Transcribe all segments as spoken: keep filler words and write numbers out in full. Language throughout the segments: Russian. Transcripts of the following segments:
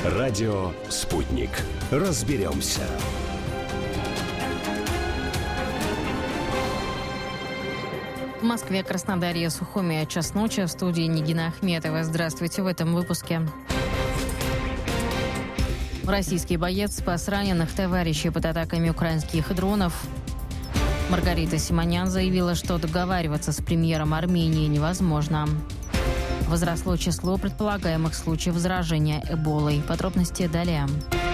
Радио «Спутник». Разберемся. В Москве, Краснодаре, Сухуми. Час ночи. В студии Нигина Ахметова. Здравствуйте в этом выпуске. Российский боец спас раненых товарищей под атаками украинских дронов. Маргарита Симонян заявила, что договариваться с премьером Армении невозможно. Возросло число предполагаемых случаев заражения эболой. Подробности далее.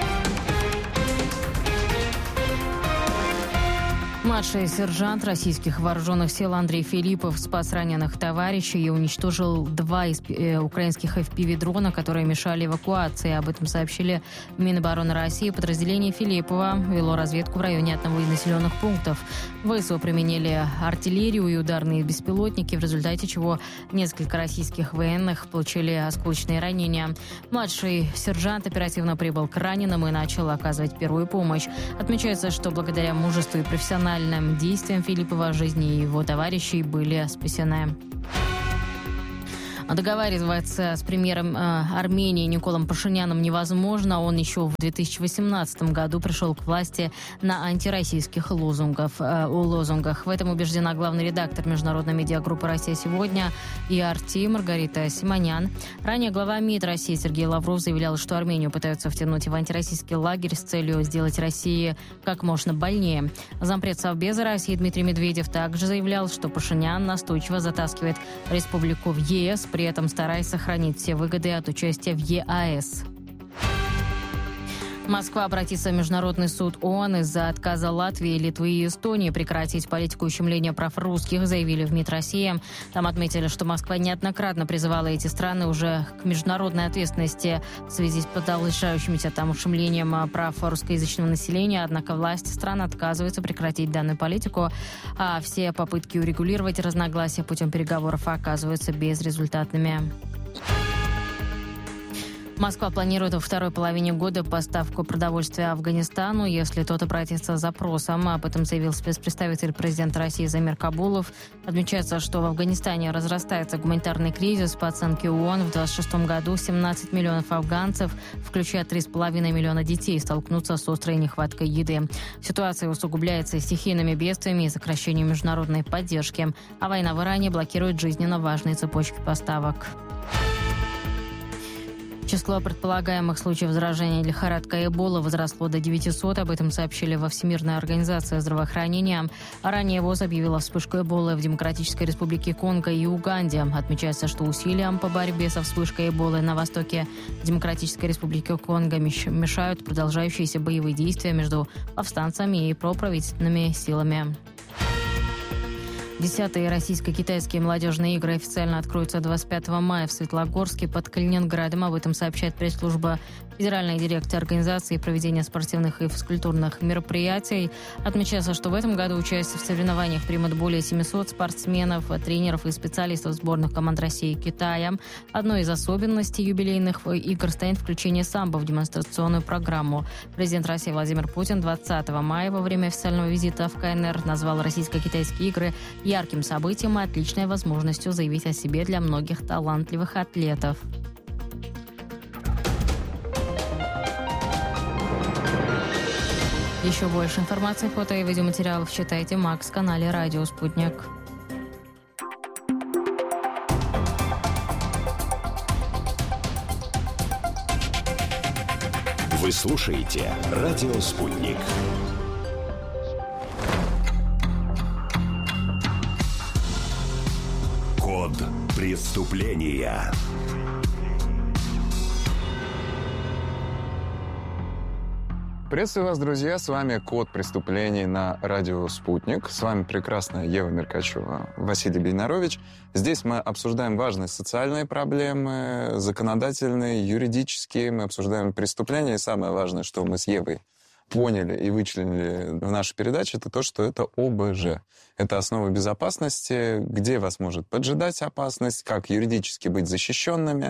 Младший сержант российских вооруженных сил Андрей Филиппов спас раненых товарищей и уничтожил два из э, украинских эф пи ви-дрона, которые мешали эвакуации. Об этом сообщили в Минобороны России. Подразделение Филиппова вело разведку в районе одного из населенных пунктов. ВСУ применили артиллерию и ударные беспилотники, в результате чего несколько российских военных получили осколочные ранения. Младший сержант оперативно прибыл к раненым и начал оказывать первую помощь. Отмечается, что благодаря мужеству и профессиональному действиям Филиппова жизни его товарищей были спасены. Договариваться с премьером э, Армении Николом Пашиняном невозможно. Он еще в две тысячи восемнадцатом году пришел к власти на антироссийских лозунгах. Э, лозунгах. В этом убеждена главный редактор международной медиагруппы «Россия сегодня» и эр ти Маргарита Симонян. Ранее глава МИД России Сергей Лавров заявлял, что Армению пытаются втянуть в антироссийский лагерь с целью сделать России как можно больнее. Зампред Совбеза России Дмитрий Медведев также заявлял, что Пашинян настойчиво затаскивает республику в е эс, при этом стараясь сохранить все выгоды от участия в е а эс. Москва обратится в Международный суд ООН из-за отказа Латвии, Литвы и Эстонии прекратить политику ущемления прав русских, заявили в МИД России. Там отметили, что Москва неоднократно призывала эти страны уже к международной ответственности в связи с продолжающимся там ущемлением прав русскоязычного населения, однако власти стран отказываются прекратить данную политику, а все попытки урегулировать разногласия путем переговоров оказываются безрезультатными. Москва планирует во второй половине года поставку продовольствия Афганистану, если тот обратится с запросом. Об этом заявил спецпредставитель президента России Замир Кабулов. Отмечается, что в Афганистане разрастается гуманитарный кризис. По оценке ООН, в двадцать шестом году семнадцать миллионов афганцев, включая три с половиной миллиона детей, столкнутся с острой нехваткой еды. Ситуация усугубляется стихийными бедствиями и сокращением международной поддержки. А война в Иране блокирует жизненно важные цепочки поставок. Число предполагаемых случаев заражения лихорадкой Эбола возросло до девятисот. Об этом сообщили во Всемирной организации здравоохранения. Ранее ВОЗ объявила вспышку Эболы в Демократической Республике Конго и Уганде. Отмечается, что усилиям по борьбе со вспышкой Эболы на востоке Демократической Республики Конго мешают продолжающиеся боевые действия между повстанцами и проправительственными силами. Десятые российско-китайские молодежные игры официально откроются двадцать пятого мая в Светлогорске под Калининградом. Об этом сообщает пресс-служба федеральной дирекции организации проведения спортивных и физкультурных мероприятий. Отмечается, что в этом году участие в соревнованиях примут более семисот спортсменов, тренеров и специалистов сборных команд России и Китая. Одной из особенностей юбилейных игр станет включение самбо в демонстрационную программу. Президент России Владимир Путин двадцатого мая во время официального визита в ка эн эр назвал российско-китайские игры ярким событием и отличной возможностью заявить о себе для многих талантливых атлетов. Еще больше информации, фото и видеоматериалов читайте в Макс-канале «Радио Спутник». Вы слушаете «Радио Спутник». Код преступления. Приветствую вас, друзья! С вами «Код преступлений» на радио «Спутник». С вами прекрасная Ева Меркачева, Василий Бейнарович. Здесь мы обсуждаем важные социальные проблемы, законодательные, юридические. Мы обсуждаем преступления. И самое важное, что мы с Евой поняли и вычленили в нашей передаче, это то, что это о бэ жэ. Это основа безопасности, где вас может поджидать опасность, как юридически быть защищенными,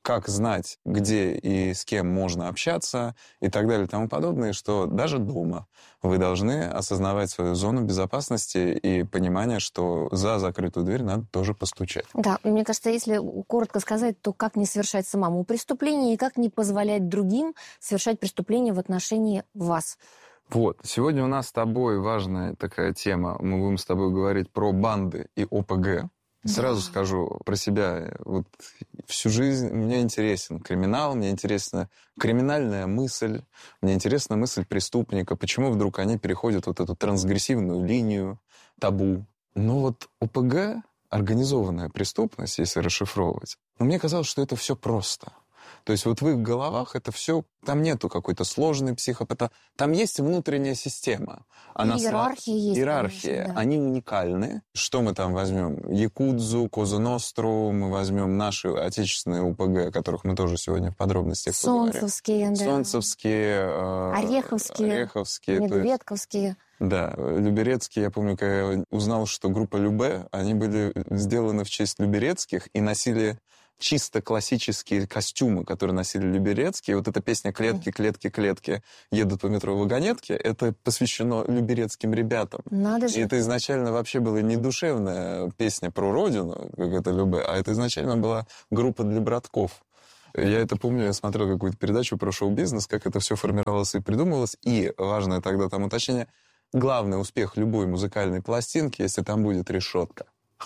как знать, где и с кем можно общаться и так далее и тому подобное, что даже дома вы должны осознавать свою зону безопасности и понимание, что за закрытую дверь надо тоже постучать. Да, мне кажется, если коротко сказать, то как не совершать самому преступление и как не позволять другим совершать преступление в отношении вас. Вот. Сегодня у нас с тобой важная такая тема. Мы будем с тобой говорить про банды и ОПГ. Сразу да. скажу про себя. Вот всю жизнь мне интересен криминал, мне интересна криминальная мысль, мне интересна мысль преступника, почему вдруг они переходят вот эту трансгрессивную линию табу. Ну вот ОПГ, организованная преступность, если расшифровывать, но мне казалось, что это все просто. То есть вот в их головах это все, там нету какой-то сложной психопата, там есть внутренняя система. Она иерархия сва... есть. Иерархия. Конечно, да. Они уникальны. Что мы там возьмем? Якудзу, Козу Ностру, мы возьмем наши отечественные ОПГ, о которых мы тоже сегодня в подробностях поговорим. Солнцевские, да. Солнцевские. Э... Ореховские. Ореховские. Медведковские. Есть... Да, Люберецкие, я помню, когда я узнал, что группа Любе, они были сделаны в честь Люберецких и носили чисто классические костюмы, которые носили Люберецкие. Вот эта песня «Клетки, клетки, клетки» едут по метро вагонетки, это посвящено люберецким ребятам. Надо же. И это изначально вообще была не душевная песня про родину, как это Любе, а это изначально была группа для братков. Я это помню, я смотрел какую-то передачу про шоу-бизнес, как это все формировалось и придумывалось. И важное тогда там уточнение, главный успех любой музыкальной пластинки, если там будет решетка.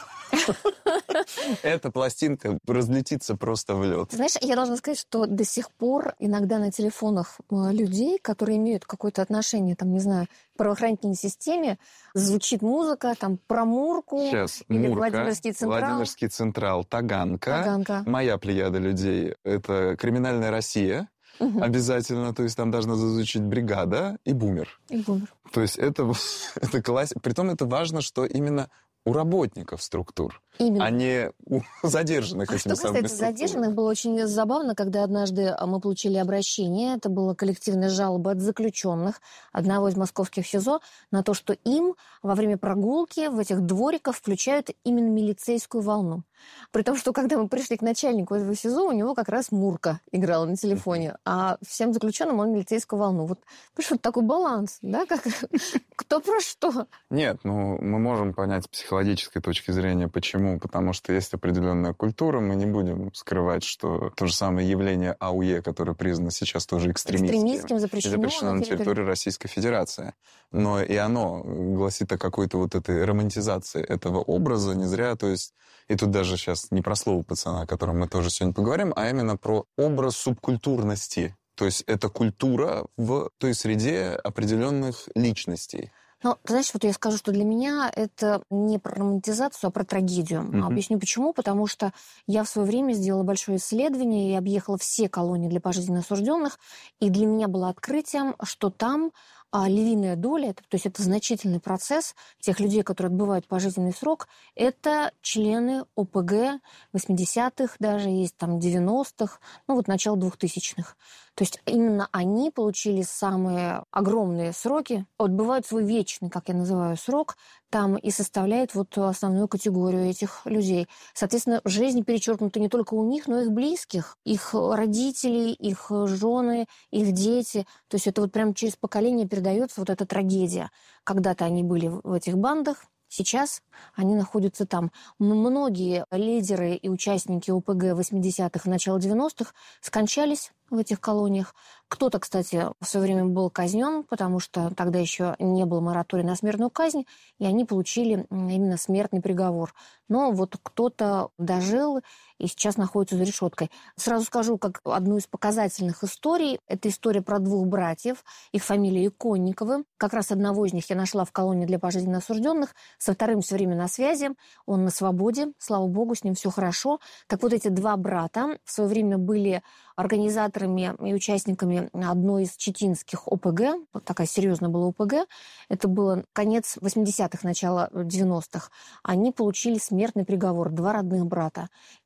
Эта пластинка разлетится просто в лед. Знаешь, я должна сказать, что до сих пор иногда на телефонах людей, которые имеют какое-то отношение, там, не знаю, к правоохранительной системе, звучит музыка, там, про Мурку. Сейчас, или Мурка, Владимирский Централ. Владимирский Централ, Таганка. Таганка. Моя плеяда людей — это «Криминальная Россия». Угу. Обязательно, то есть там должна зазвучить «Бригада» и «Бумер». И «Бумер». То есть это, это классика. Притом это важно, что именно у работников структур, именно. А не у задержанных. А этими что касается задержанных, было очень забавно, когда однажды мы получили обращение, это была коллективная жалоба от заключенных одного из московских СИЗО на то, что им во время прогулки в этих двориках включают именно милицейскую волну. При том, что когда мы пришли к начальнику этого СИЗО, у него как раз Мурка играла на телефоне, а всем заключенным он милицейскую волну. Вот, вот такой баланс, да, как кто про что. Нет, ну мы можем понять с психологической точки зрения, почему. Потому что есть определенная культура, мы не будем скрывать, что то же самое явление АУЕ, которое признано сейчас тоже экстремистским, экстремистским запрещено, запрещено на территории, территории Российской Федерации. Но и оно гласит о какой-то вот этой романтизации этого образа, не зря, то есть и тут даже сейчас не про слово пацана, о котором мы тоже сегодня поговорим, а именно про образ субкультурности. То есть это культура в той среде определенных личностей. Ну, ты знаешь, вот я скажу, что для меня это не про романтизацию, а про трагедию. Mm-hmm. Объясню почему. Потому что я в свое время сделала большое исследование и объехала все колонии для пожизненно осужденных, и для меня было открытием, что там а львиная доля, то есть это значительный процесс тех людей, которые отбывают пожизненный срок, это члены ОПГ восьмидесятых, даже есть там девяностых, ну вот начало двухтысячных. То есть именно они получили самые огромные сроки, отбывают свой вечный, как я называю, срок, там и составляет вот основную категорию этих людей. Соответственно, жизнь перечеркнута не только у них, но и их близких, их родителей, их жены, их дети. То есть это вот прямо через поколение передается вот эта трагедия. Когда-то они были в этих бандах, сейчас они находятся там. Многие лидеры и участники ОПГ восьмидесятых и начала девяностых скончались в этих колониях. Кто-то, кстати, в свое время был казнен, потому что тогда еще не было моратория на смертную казнь, и они получили именно смертный приговор. Но вот кто-то дожил и сейчас находится за решеткой. Сразу скажу, как одну из показательных историй. Это история про двух братьев. Их фамилия Иконниковы. Как раз одного из них я нашла в колонии для пожизненно осужденных. Со вторым все время на связи. Он на свободе. Слава богу, с ним все хорошо. Так вот, эти два брата в свое время были организаторами и участниками одной из читинских ОПГ. Вот такая серьезная была ОПГ. Это было конец восьмидесятых, начало девяностых. Они получили смертный приговор. Два родных брата.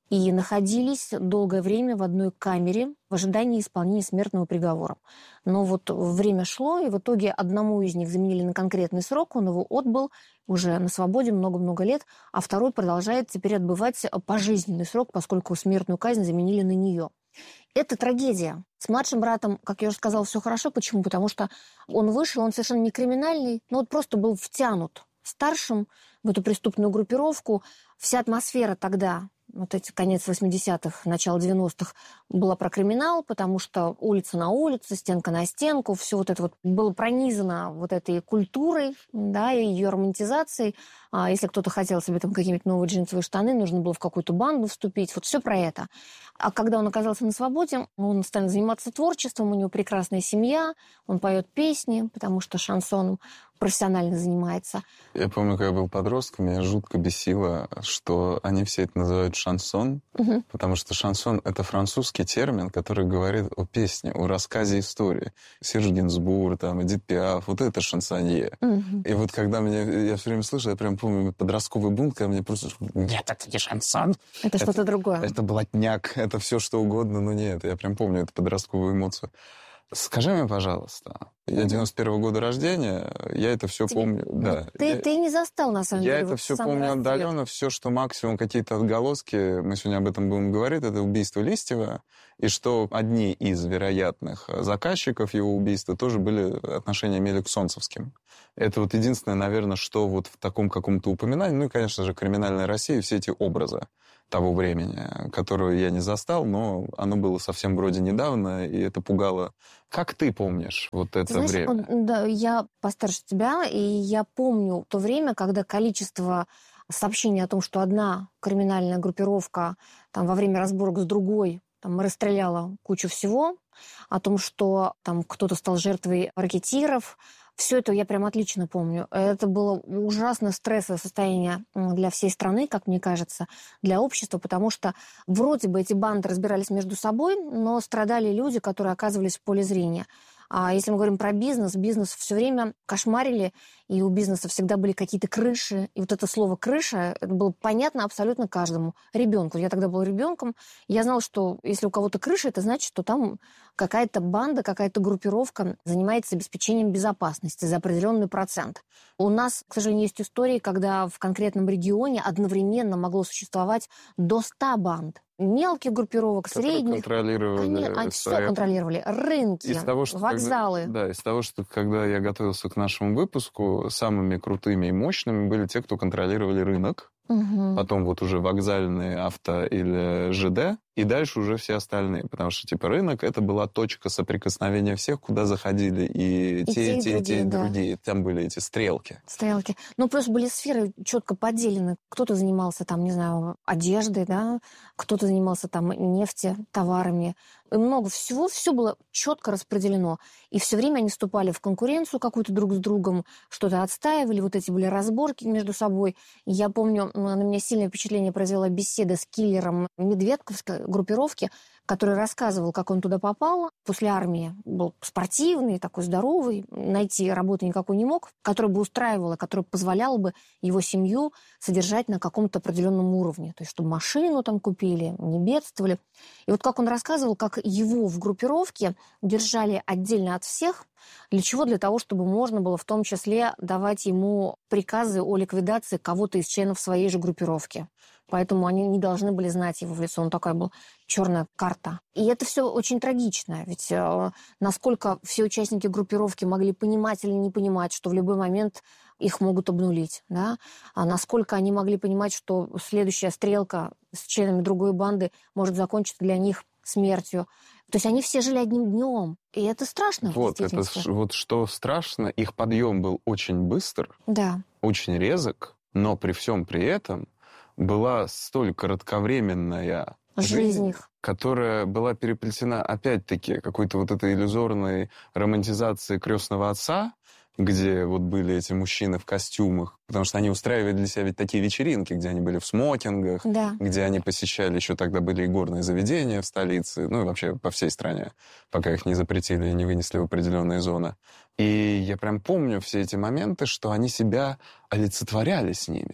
и находились долгое время в одной камере в ожидании исполнения смертного приговора. Но вот время шло, и в итоге одному из них заменили на конкретный срок, он его отбыл уже на свободе много-много лет, а второй продолжает теперь отбывать пожизненный срок, поскольку смертную казнь заменили на нее. Это трагедия. С младшим братом, как я уже сказала, все хорошо. Почему? Потому что он вышел, он совершенно не криминальный, но вот просто был втянут старшим в эту преступную группировку. Вся атмосфера тогда, вот эти конец восьмидесятых, начало девяностых, была про криминал, потому что улица на улицу, стенка на стенку, все вот это вот было пронизано вот этой культурой, да, и ее романтизацией. А если кто-то хотел себе там какие-нибудь новые джинсовые штаны, нужно было в какую-то банду вступить, вот все про это. А когда он оказался на свободе, он стал заниматься творчеством, у него прекрасная семья, он поет песни, потому что шансоном профессионально занимается. Я помню, когда я был подростком, меня жутко бесило, что они все это называют шансон, угу. потому что шансон — это французский термин, который говорит о песне, о рассказе истории. Серж Гинзбур, там, Эдит Пиаф, вот это шансонье. Угу. И вот когда меня, я все время слышал, я прям помню подростковый бунт, когда мне просто... Нет, это не шансон. Это, это что-то другое. Это блатняк, это все что угодно, но нет. Я прям помню эту подростковую эмоцию. Скажи мне, пожалуйста, я девяносто первого года рождения, я это все Тебе... помню. Да. Ты, я... ты не застал, на самом я деле. Я это все помню отдаленно, все, что максимум какие-то отголоски, мы сегодня об этом будем говорить, это убийство Листьева, и что одни из вероятных заказчиков его убийства тоже были отношения имели к Солнцевским. Это вот единственное, наверное, что вот в таком каком-то упоминании, ну и, конечно же, «Криминальная Россия», все эти образы того времени, которую я не застал, но оно было совсем вроде недавно, и это пугало. Как ты помнишь вот это Знаешь, время? Он, да, я постарше тебя, и я помню то время, когда количество сообщений о том, что одна криминальная группировка там, во время разборок с другой там, расстреляла кучу всего, о том, что там кто-то стал жертвой ракетиров. Все это я прям отлично помню. Это было ужасно стрессовое состояние для всей страны, как мне кажется, для общества, потому что вроде бы эти банды разбирались между собой, но страдали люди, которые оказывались в поле зрения. А если мы говорим про бизнес, бизнес все время кошмарили, и у бизнеса всегда были какие-то крыши. И вот это слово «крыша» это было понятно абсолютно каждому ребенку. Я тогда была ребенком, я знала, что если у кого-то крыша, это значит, что там какая-то банда, какая-то группировка занимается обеспечением безопасности за определенный процент. У нас, к сожалению, есть истории, когда в конкретном регионе одновременно могло существовать до ста банд. Мелких группировок, которые средних. Контролировали. Они, они все контролировали. Рынки, из того, что вокзалы. Когда, да, из того, что когда я готовился к нашему выпуску, самыми крутыми и мощными были те, кто контролировали рынок. Угу. Потом вот уже вокзальные, авто или ЖД. И дальше уже все остальные. Потому что, типа, рынок — это была точка соприкосновения всех, куда заходили и, и те, и те, и те, и да. другие. Там были эти стрелки. Стрелки. Ну, просто были сферы четко поделены. Кто-то занимался там, не знаю, одеждой, да, кто-то занимался там нефтью, товарами. И много всего. Все было четко распределено. И все время они вступали в конкуренцию какую-то друг с другом, что-то отстаивали. Вот эти были разборки между собой. И я помню, на меня сильное впечатление произвела беседа с киллером Медведковской группировки, который рассказывал, как он туда попал. После армии был спортивный, такой здоровый, найти работу никакой не мог, которая бы устраивала, которая позволяла бы его семью содержать на каком-то определенном уровне. То есть, чтобы машину там купили, не бедствовали. И вот как он рассказывал, как его в группировке держали отдельно от всех. Для чего? Для того, чтобы можно было в том числе давать ему приказы о ликвидации кого-то из членов своей же группировки. Поэтому они не должны были знать его в лицо. Он такая был черная карта. И это все очень трагично. Ведь э, насколько все участники группировки могли понимать или не понимать, что в любой момент их могут обнулить. Да? А насколько они могли понимать, что следующая стрелка с членами другой банды может закончиться для них смертью. То есть они все жили одним днем. И это страшно. Вот, это, вот что страшно, их подъем был очень быстр, да. очень резок, но при всем при этом была столь кратковременная жизнь, жизнь их, которая была переплетена, опять-таки, какой-то вот этой иллюзорной романтизацией крестного отца, где вот были эти мужчины в костюмах, потому что они устраивали для себя ведь такие вечеринки, где они были в смокингах, да. где они посещали, еще тогда были и горные заведения в столице, ну и вообще по всей стране, пока их не запретили и не вынесли в определенные зоны. И я прям помню все эти моменты, что они себя олицетворяли с ними.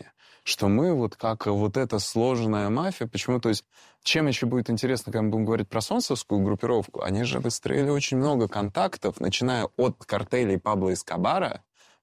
что мы вот как вот эта сложная мафия. Почему? То есть чем еще будет интересно, когда мы будем говорить про солнцевскую группировку, они же выстроили очень много контактов, начиная от картелей Пабло Эскобара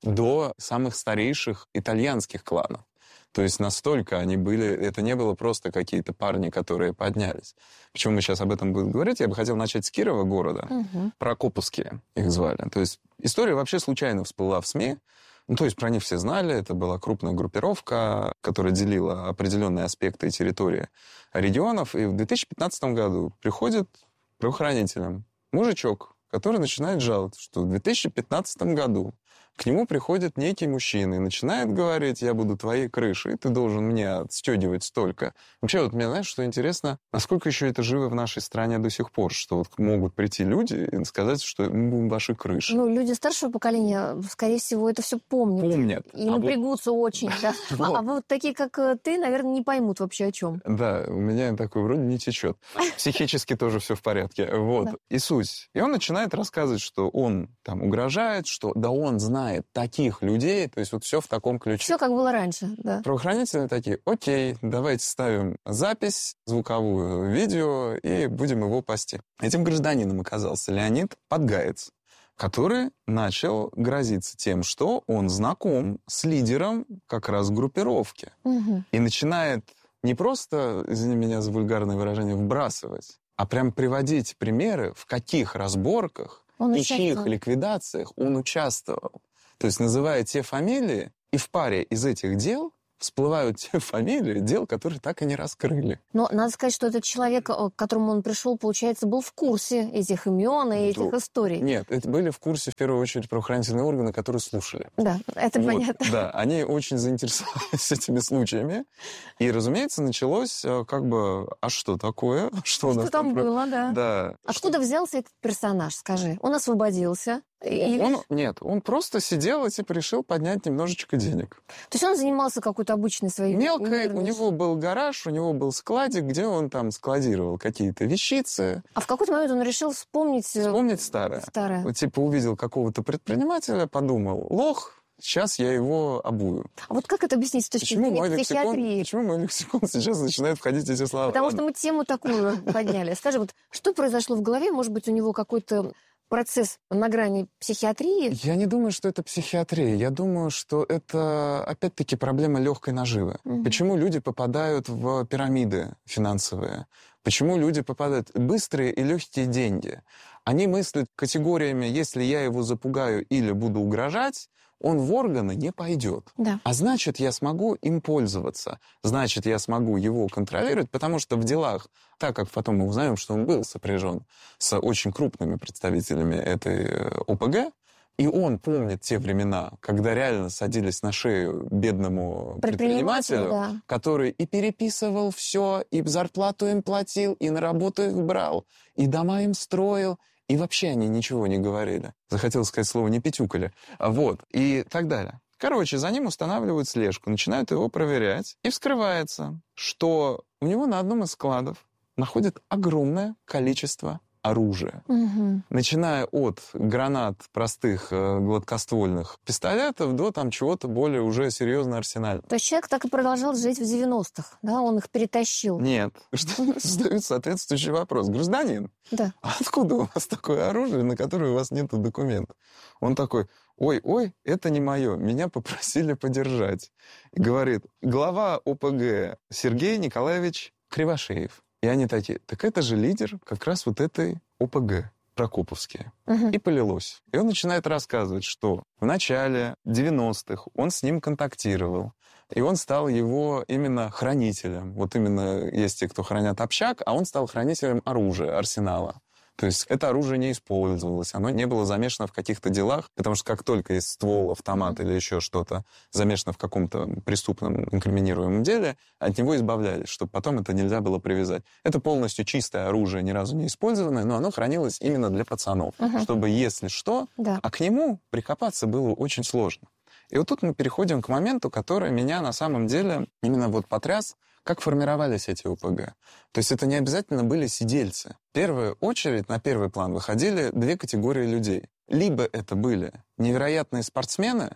до самых старейших итальянских кланов. То есть настолько они были... Это не было просто какие-то парни, которые поднялись. Почему мы сейчас об этом будем говорить? Я бы хотел начать с Кирова города. Угу. Прокоповские их звали. То есть история вообще случайно всплыла в СМИ. Ну, то есть про них все знали. Это была крупная группировка, которая делила определенные аспекты территории регионов. И в две тысячи пятнадцатом году приходит правоохранителям мужичок, который начинает жаловаться, что в две тысячи пятнадцатом году к нему приходит некий мужчина и начинает говорить: я буду твоей крышей, ты должен мне отстегивать столько. Вообще, вот мне, знаешь, что интересно, насколько еще это живо в нашей стране до сих пор, что вот могут прийти люди и сказать, что мы будем вашей крышей. Ну, люди старшего поколения, скорее всего, это все помнят. Помнят. И напрягутся очень. А вот такие, как ты, наверное, не поймут вообще о чем. Да, у меня такой вроде не течет. Психически тоже все в порядке. Вот. И суть. И он начинает рассказывать, что он там угрожает, что да он знает таких людей, то есть вот все в таком ключе. Все как было раньше, да. Правоохранители такие: окей, давайте ставим запись, звуковую, видео, и будем его пасти. Этим гражданином оказался Леонид Подгаец, который начал грозиться тем, что он знаком с лидером как раз группировки. Угу. И начинает не просто, извини меня за вульгарное выражение, вбрасывать, а прям приводить примеры, в каких разборках он и чьих ликвидациях он участвовал. То есть называя те фамилии, и в паре из этих дел всплывают те фамилии дел, которые так и не раскрыли. Но надо сказать, что этот человек, к которому он пришел, получается, был в курсе этих имен и этих ну, историй. Нет, это были в курсе, в первую очередь, правоохранительные органы, которые слушали. Да, это вот, понятно. Да, они очень заинтересовались этими случаями. И, разумеется, началось как бы: а что такое? Что, что у нас там, там было, да. да. Откуда что... взялся этот персонаж, скажи? Он освободился? И... Он, нет, он просто сидел и типа решил поднять немножечко денег. То есть он занимался какой-то обычной своей... Мелкой, у него был гараж, у него был складик, где он там складировал какие-то вещицы. А в какой-то момент он решил вспомнить... Вспомнить старое. Старое. Вот, типа увидел какого-то предпринимателя, подумал: лох, сейчас я его обую. А вот как это объяснить с точки почему зрения психиатрии? Почему мой лексикон сейчас начинает входить эти слова? Потому Ладно. что мы тему такую подняли. Скажи, вот что произошло в голове? Может быть, у него какой-то процесс на грани психиатрии? Я не думаю, что это психиатрия. Я думаю, что это, опять-таки, проблема легкой наживы. Угу. Почему люди попадают в пирамиды финансовые? Почему люди попадают в быстрые и легкие деньги? Они мыслят категориями: если я его запугаю или буду угрожать, он в органы не пойдет. Да. А значит, я смогу им пользоваться. Значит, я смогу его контролировать, потому что в делах, так как потом мы узнаем, что он был сопряжен с очень крупными представителями этой ОПГ, и он помнит те времена, когда реально садились на шею бедному предпринимателю, да. который и переписывал все, и зарплату им платил, и на работу их брал, и дома им строил, и вообще они ничего не говорили. Захотел сказать слово «не пятюкали». Вот, и так далее. Короче, за ним устанавливают слежку, начинают его проверять, и вскрывается, что у него на одном из складов находят огромное количество оружия. Угу. Начиная от гранат простых э, гладкоствольных пистолетов до там чего-то более уже серьезно арсенального. То есть человек так и продолжал жить в девяностых, да? Он их перетащил. Нет. Что задают соответствующий вопрос. Гражданин, да. а откуда у вас такое оружие, на которое у вас нет документов? Он такой: ой-ой, это не мое, меня попросили подержать. И говорит: глава ОПГ Сергей Николаевич Кривошеев. И они такие: так это же лидер как раз вот этой ОПГ, Прокоповские. Uh-huh. И полилось. И он начинает рассказывать, что в начале девяностых он с ним контактировал, и он стал его именно хранителем. Вот именно есть те, кто хранят общак, а он стал хранителем оружия, арсенала. То есть это оружие не использовалось, оно не было замешано в каких-то делах, потому что как только есть ствол, автомат или еще что-то замешано в каком-то преступном инкриминируемом деле, от него избавлялись, чтобы потом это нельзя было привязать. Это полностью чистое оружие, ни разу не использованное, но оно хранилось именно для пацанов, uh-huh. чтобы, если что, да. а к нему прикопаться было очень сложно. И вот тут мы переходим к моменту, который меня на самом деле именно вот потряс, как формировались эти ОПГ. То есть это не обязательно были сидельцы. В первую очередь на первый план выходили две категории людей. Либо это были невероятные спортсмены,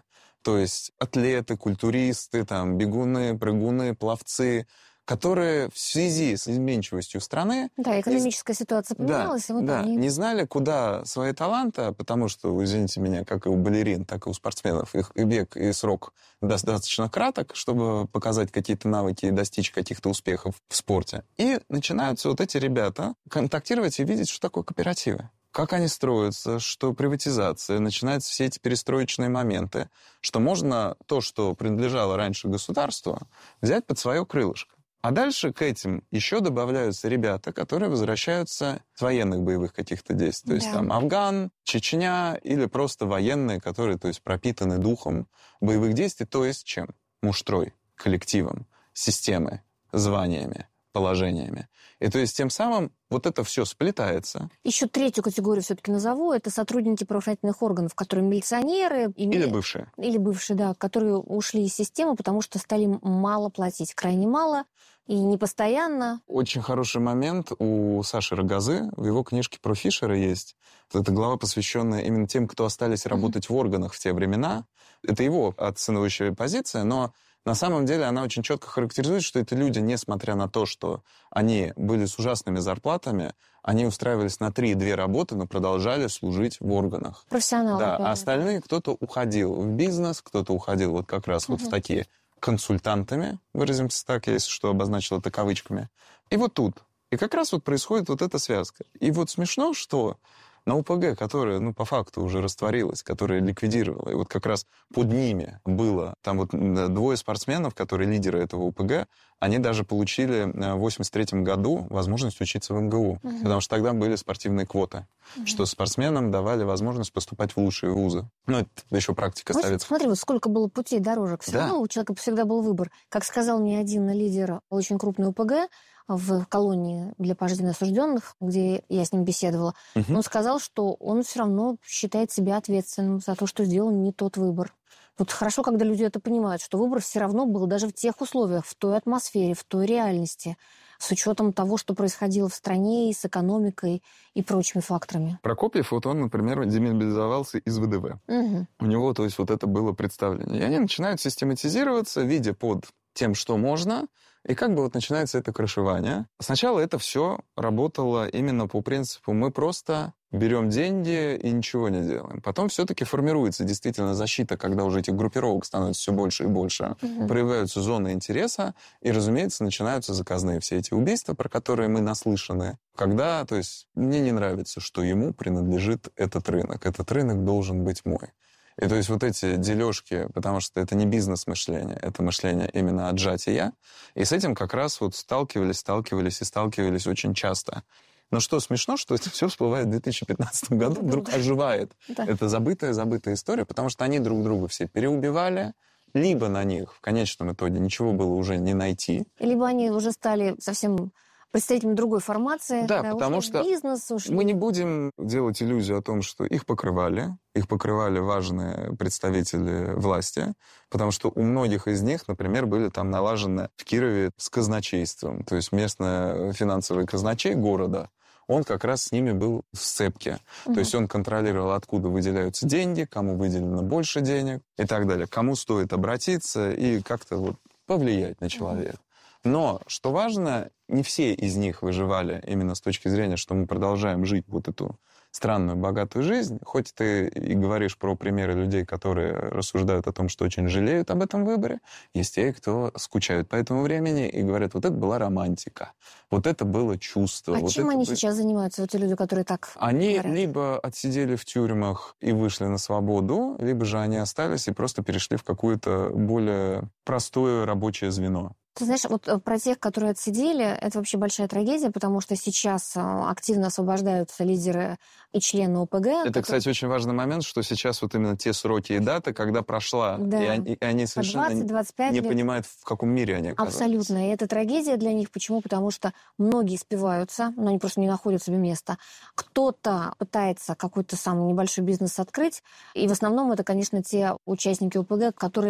то есть атлеты, культуристы, там, бегуны, прыгуны, пловцы, которые в связи с изменчивостью страны... Да, экономическая не... ситуация поменялась. Да, и вот да, они... не знали, куда свои таланты, потому что, извините меня, как и у балерин, так и у спортсменов, их и век, и срок достаточно краток, чтобы показать какие-то навыки и достичь каких-то успехов в спорте. И начинаются вот эти ребята контактировать и видеть, что такое кооперативы. Как они строятся, что приватизация, начинаются все эти перестроечные моменты, что можно то, что принадлежало раньше государству, взять под свое крылышко. А дальше к этим еще добавляются ребята, которые возвращаются с военных боевых каких-то действий. То есть да. там Афган, Чечня или просто военные, которые, то есть, пропитаны духом боевых действий, то есть чем? Муштрой, коллективом, системой, званиями, положениями. И то есть тем самым вот это все сплетается. Еще третью категорию все-таки назову. Это сотрудники правоохранительных органов, которые милиционеры. Или бывшие. Или бывшие, да, которые ушли из системы, потому что стали мало платить. Крайне мало и не постоянно. Очень хороший момент у Саши Рогозы. В его книжке про Фишера есть. Это глава, посвященная именно тем, кто остались работать mm-hmm. в органах в те времена. Это его оценивающая позиция, но на самом деле она очень четко характеризует, что это люди, несмотря на то, что они были с ужасными зарплатами, они устраивались на три-две работы, но продолжали служить в органах. Профессионалы. Да, а остальные кто-то уходил в бизнес, кто-то уходил вот как раз угу. вот в такие консультантами, выразимся так, если что обозначил это кавычками. И вот тут. И как раз вот происходит вот эта связка. И вот смешно, что на УПГ, которая, ну, по факту уже растворилась, которая ликвидировала, и вот как раз под ними было, там вот двое спортсменов, которые лидеры этого УПГ, они даже получили в восемьдесят третьем году возможность учиться в эм гэ у, угу. потому что тогда были спортивные квоты, угу. что спортсменам давали возможность поступать в лучшие вузы. Ну, это еще практика вот советская. Смотри, вот сколько было путей, дорожек. Все да. равно у человека всегда был выбор. Как сказал мне один лидер очень крупной УПГ, в колонии для пожизненно осужденных, где я с ним беседовала, угу. он сказал, что он все равно считает себя ответственным за то, что сделал не тот выбор. Вот хорошо, когда люди это понимают, что выбор все равно был даже в тех условиях, в той атмосфере, в той реальности, с учетом того, что происходило в стране и с экономикой и прочими факторами. Прокопьев, вот он, например, демобилизовался из вэ дэ вэ. Угу. У него, то есть, вот это было представление. И они начинают систематизироваться, видя под тем, что можно, и как бы вот начинается это крышевание. Сначала это все работало именно по принципу мы просто берем деньги и ничего не делаем. Потом все-таки формируется действительно защита, когда уже этих группировок становится все больше и больше, угу. проявляются зоны интереса, и, разумеется, начинаются заказные все эти убийства, про которые мы наслышаны. Когда, то есть, мне не нравится, что ему принадлежит этот рынок. Этот рынок должен быть мой. И то есть вот эти дележки, потому что это не бизнес-мышление, это мышление именно отжатия. И с этим как раз вот сталкивались, сталкивались и сталкивались очень часто. Но что смешно, что это все всплывает в две тысячи пятнадцатом году, вдруг оживает. Да. Это забытая-забытая история, потому что они друг друга все переубивали, либо на них в конечном итоге ничего было уже не найти. Либо они уже стали совсем представителями другой формации. Да, да, потому что бизнес, ушли. Мы не будем делать иллюзию о том, что их покрывали. Их покрывали важные представители власти, потому что у многих из них, например, были там налажены в Кирове с казначейством. То есть местный финансовый казначей города, он как раз с ними был в сцепке. Угу. То есть он контролировал, откуда выделяются деньги, кому выделено больше денег и так далее. Кому стоит обратиться и как-то вот повлиять на человека. Угу. Но, что важно, не все из них выживали именно с точки зрения, что мы продолжаем жить вот эту странную, богатую жизнь. Хоть ты и говоришь про примеры людей, которые рассуждают о том, что очень жалеют об этом выборе, есть те, кто скучают по этому времени и говорят, вот это была романтика, вот это было чувство. А вот чем это они было... сейчас занимаются, вот те люди, которые так Они говорят? Либо отсидели в тюрьмах и вышли на свободу, либо же они остались и просто перешли в какое-то более простое рабочее звено. Ты знаешь, вот про тех, которые отсидели, это вообще большая трагедия, потому что сейчас активно освобождаются лидеры и члены ОПГ. Это, которые... кстати, очень важный момент, что сейчас вот именно те сроки и даты, когда прошла, да. и, они, и они совершенно двадцать, двадцать пять не лет. Понимают, в каком мире они оказались. Абсолютно. И это трагедия для них. Почему? Потому что многие спиваются, но они просто не находят себе места. Кто-то пытается какой-то самый небольшой бизнес открыть, и в основном это, конечно, те участники ОПГ, которые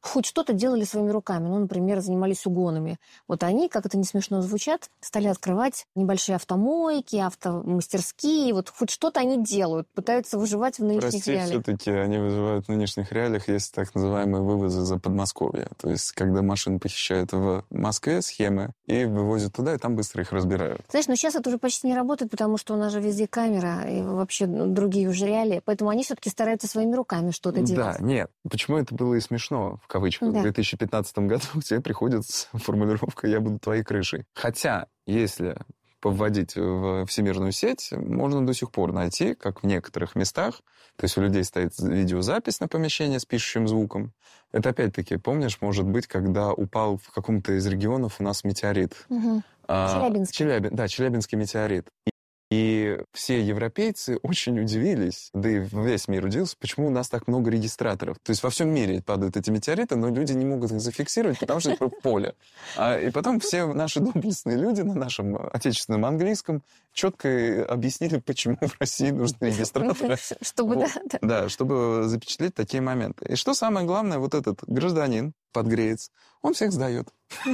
хоть что-то делали своими руками. Ну, например, занимались угонами. Вот они, как это не смешно звучат, стали открывать небольшие автомойки, автомастерские. Вот хоть что-то они делают, пытаются выживать в нынешних Прости, реалиях. все-таки они выживают в нынешних реалиях. Есть так называемые вывозы за Подмосковье. То есть, когда машины похищают в Москве, схемы, и вывозят туда, и там быстро их разбирают. Знаешь, но сейчас это уже почти не работает, потому что у нас же везде камера и вообще другие уже реалии. Поэтому они все-таки стараются своими руками что-то делать. Да, нет. Почему это было и смешно, в кавычках? Да. В две тысячи пятнадцатом году к тебе приходит формулировка «я буду твоей крышей». Хотя, если повводить в всемирную сеть, можно до сих пор найти, как в некоторых местах, то есть у людей стоит видеозапись на помещение с пишущим звуком. Это опять-таки, помнишь, может быть, когда упал в каком-то из регионов у нас метеорит. Угу. А, Челябинск. Челябин, да, Челябинский метеорит. И все европейцы очень удивились, да и весь мир удивился, почему у нас так много регистраторов. То есть во всем мире падают эти метеориты, но люди не могут их зафиксировать, потому что это поле. А, и потом все наши доблестные люди на нашем отечественном английском четко объяснили, почему в России нужны регистраторы. Чтобы, Вот. да, да. Да, чтобы запечатлеть такие моменты. И что самое главное, вот этот гражданин, подгреец, он всех сдает.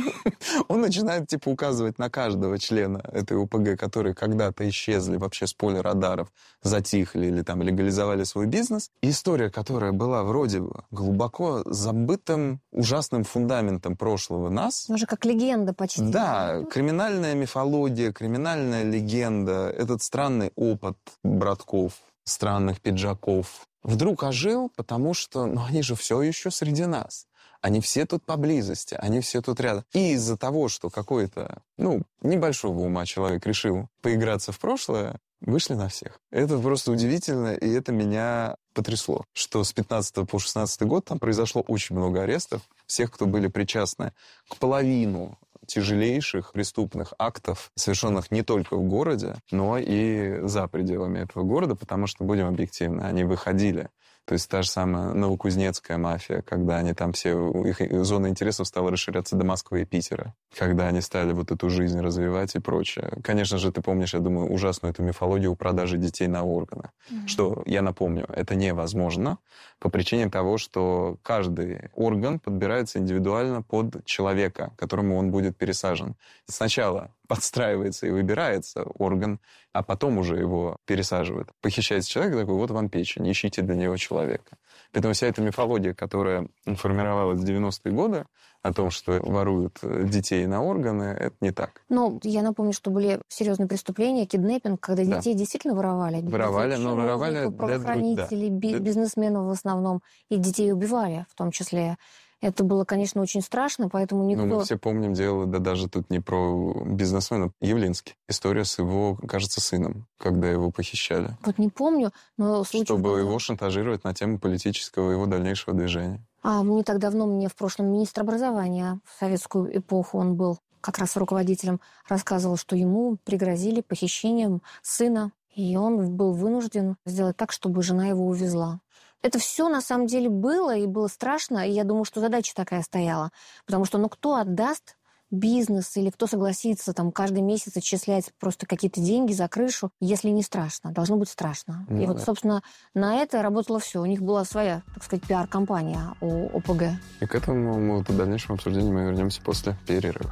Он начинает, типа, указывать на каждого члена этой ОПГ, которые когда-то исчезли вообще с поля радаров, затихли или там легализовали свой бизнес. И история, которая была вроде бы глубоко забытым ужасным фундаментом прошлого нас. Уже как легенда почти. Да, криминальная мифология, криминальная легенда, этот странный опыт братков, странных пиджаков вдруг ожил, потому что, ну, они же все еще среди нас. Они все тут поблизости, они все тут рядом. И из-за того, что какой-то, ну, небольшого ума человек решил поиграться в прошлое, вышли на всех. Это просто удивительно, и это меня потрясло, что с пятнадцатого по шестнадцатый год там произошло очень много арестов всех, кто были причастны к половину тяжелейших преступных актов, совершенных не только в городе, но и за пределами этого города, потому что, будем объективны, они выходили. То есть та же самая новокузнецкая мафия, когда они там все, их зона интересов стала расширяться до Москвы и Питера, когда они стали вот эту жизнь развивать и прочее. Конечно же, ты помнишь, я думаю, ужасную эту мифологию продажи детей на органы. Mm-hmm. Что, я напомню, это невозможно по причине того, что каждый орган подбирается индивидуально под человека, которому он будет пересажен. Сначала подстраивается и выбирается орган, а потом уже его пересаживают. Похищается человек, такой, вот вам печень, ищите для него человека. Поэтому вся эта мифология, которая формировалась в девяностые годы, о том, что воруют детей на органы, это не так. Ну, я напомню, что были серьезные преступления, киднеппинг, когда Да. детей действительно воровали. Воровали, но воровали для правоохранителей, друг- да. бизнесменов в основном, и детей убивали в том числе. Это было, конечно, очень страшно, поэтому никто... Ну, мы все помним дело, да даже тут не про бизнесмена, Явлинский. История с его, кажется, сыном, когда его похищали. Вот не помню, но... Чтобы было... его шантажировать на тему политического его дальнейшего движения. А не так давно мне в прошлом министр образования, в советскую эпоху он был как раз руководителем, рассказывал, что ему пригрозили похищением сына, и он был вынужден сделать так, чтобы жена его увезла. Это все на самом деле было, и было страшно, и я думаю, что задача такая стояла. Потому что, ну, кто отдаст бизнес или кто согласится там каждый месяц отчислять просто какие-то деньги за крышу, если не страшно? Должно быть страшно. Ну, и да. вот, собственно, на это работало все. У них была своя, так сказать, пиар-компания у ОПГ. И к этому мы, вот, в дальнейшем обсуждению мы вернемся после перерыва.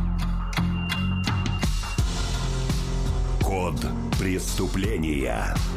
Код преступления.